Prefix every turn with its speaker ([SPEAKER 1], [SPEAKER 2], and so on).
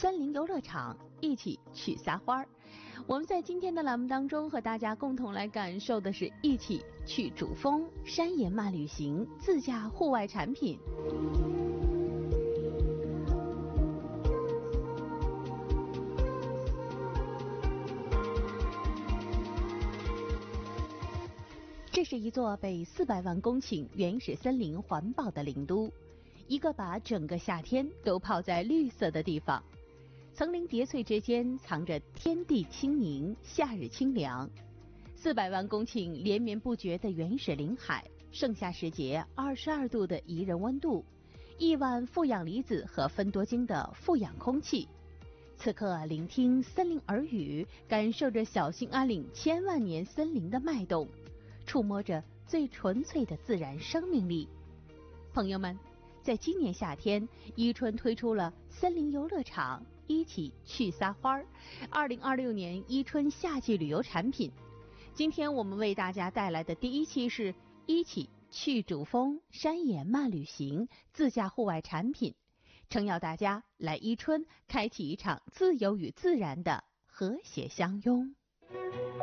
[SPEAKER 1] 森林游乐场，一起去撒欢儿。我们在今天的栏目当中和大家共同来感受的是一起去主峰山野慢旅行自驾户外产品。这是一座被400万公顷原始森林环抱的林都，一个把整个夏天都泡在绿色的地方。层林叠翠之间藏着天地清宁，夏日清凉。400万公顷连绵不绝的原始林海，盛夏时节22度的宜人温度，亿万负氧离子和芬多精的富氧空气。此刻聆听森林耳语，感受着小兴安岭千万年森林的脉动，触摸着最纯粹的自然生命力。朋友们，在今年夏天，伊春推出了森林游乐场，一起去撒欢儿2026年伊春夏季旅游产品。今天我们为大家带来的第一期是一起去主峰山野慢旅行自驾户外产品，诚邀大家来伊春开启一场自由与自然的和谐相拥。